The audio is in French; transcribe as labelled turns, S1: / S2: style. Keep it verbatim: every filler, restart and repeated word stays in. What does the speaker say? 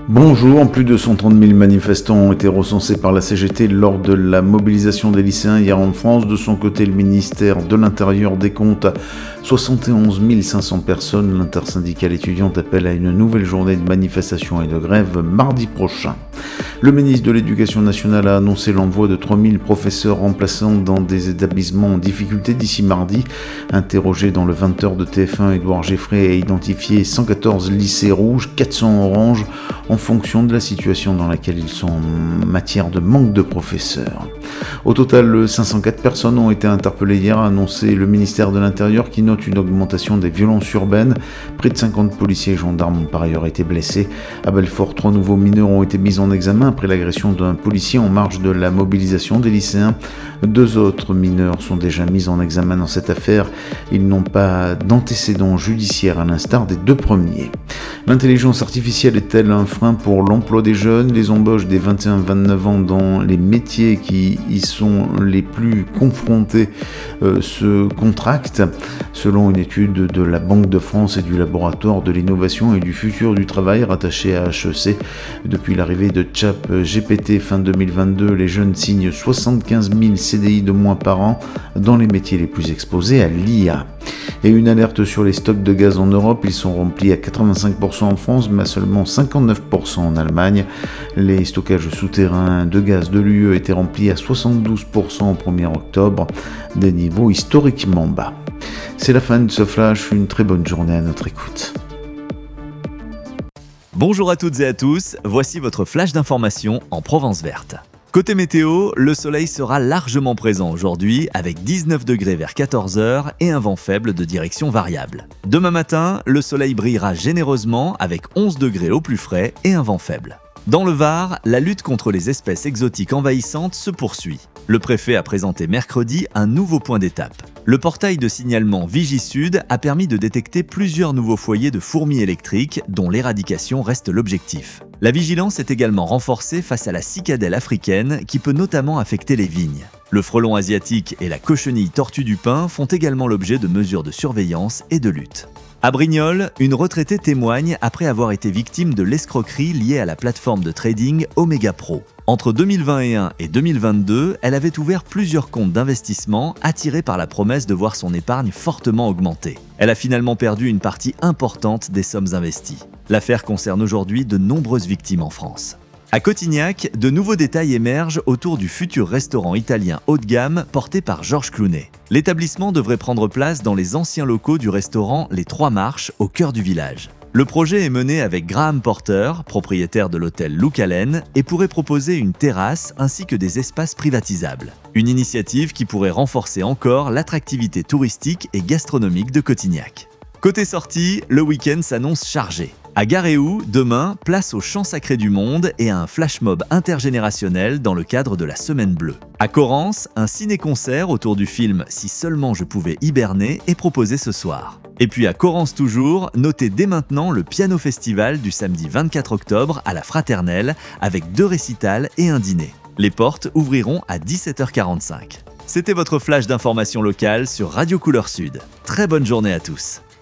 S1: Bonjour, plus de cent trente mille manifestants ont été recensés par la C G T lors de la mobilisation des lycéens hier en France. De son côté, le ministère de l'Intérieur décompte soixante et onze mille cinq cents personnes. L'intersyndicale étudiante appelle à une nouvelle journée de manifestation et de grève mardi prochain. Le ministre de l'Éducation nationale a annoncé l'envoi de trois mille professeurs remplaçants dans des établissements en difficulté d'ici mardi. Interrogé dans le vingt heures de T F un, Édouard Geffray a identifié cent quatorze lycées rouges, quatre cents oranges, en fonction de la situation dans laquelle ils sont en matière de manque de professeurs. Au total, cinq cent quatre personnes ont été interpellées hier, a annoncé le ministère de l'Intérieur qui note une augmentation des violences urbaines. Près de cinquante policiers et gendarmes ont par ailleurs été blessés. À Belfort, trois nouveaux mineurs ont été mis en examen après l'agression d'un policier en marge de la mobilisation des lycéens. Deux autres mineurs sont déjà mis en examen dans cette affaire. Ils n'ont pas d'antécédents judiciaires à l'instar des deux premiers. L'intelligence artificielle est-elle un frein pour l'emploi des jeunes? Les embauches des vingt et un à vingt-neuf ans dans les métiers qui y sont les plus confrontés euh, se contractent. Selon une étude de la Banque de France et du Laboratoire de l'innovation et du futur du travail rattaché à H E C, depuis l'arrivée de ChatGPT fin deux mille vingt-deux, les jeunes signent soixante-quinze mille C D I de moins par an dans les métiers les plus exposés à l'I A. Et une alerte sur les stocks de gaz en Europe, ils sont remplis à quatre-vingt-cinq pour cent en France, mais à seulement cinquante-neuf pour cent en Allemagne. Les stockages souterrains de gaz de l'U E étaient remplis à soixante-douze pour cent au premier octobre, des niveaux historiquement bas. C'est la fin de ce flash, une très bonne journée à notre écoute.
S2: Bonjour à toutes et à tous, voici votre flash d'information en Provence verte. Côté météo, le soleil sera largement présent aujourd'hui avec dix-neuf degrés vers quatorze heures et un vent faible de direction variable. Demain matin, le soleil brillera généreusement avec onze degrés au plus frais et un vent faible. Dans le Var, la lutte contre les espèces exotiques envahissantes se poursuit. Le préfet a présenté mercredi un nouveau point d'étape. Le portail de signalement VigiSud a permis de détecter plusieurs nouveaux foyers de fourmis électriques dont l'éradication reste l'objectif. La vigilance est également renforcée face à la cicadelle africaine qui peut notamment affecter les vignes. Le frelon asiatique et la cochenille tortue du pin font également l'objet de mesures de surveillance et de lutte. À Brignoles, une retraitée témoigne après avoir été victime de l'escroquerie liée à la plateforme de trading Omega Pro. Entre deux mille vingt et un et deux mille vingt-deux, elle avait ouvert plusieurs comptes d'investissement attirée par la promesse de voir son épargne fortement augmenter. Elle a finalement perdu une partie importante des sommes investies. L'affaire concerne aujourd'hui de nombreuses victimes en France. À Cotignac, de nouveaux détails émergent autour du futur restaurant italien haut de gamme porté par Georges Clooney. L'établissement devrait prendre place dans les anciens locaux du restaurant Les Trois Marches au cœur du village. Le projet est mené avec Graham Porter, propriétaire de l'hôtel Luke Allen, et pourrait proposer une terrasse ainsi que des espaces privatisables. Une initiative qui pourrait renforcer encore l'attractivité touristique et gastronomique de Cotignac. Côté sortie, le week-end s'annonce chargé. À Garéou, demain, place au Chant Sacré du Monde et à un flash mob intergénérationnel dans le cadre de la Semaine Bleue. À Corrence, un ciné-concert autour du film Si seulement je pouvais hiberner est proposé ce soir. Et puis à Corrence toujours, notez dès maintenant le Piano Festival du samedi vingt-quatre octobre à la Fraternelle avec deux récitals et un dîner. Les portes ouvriront à dix-sept heures quarante-cinq. C'était votre flash d'information locale sur Radio Couleur Sud. Très bonne journée à tous.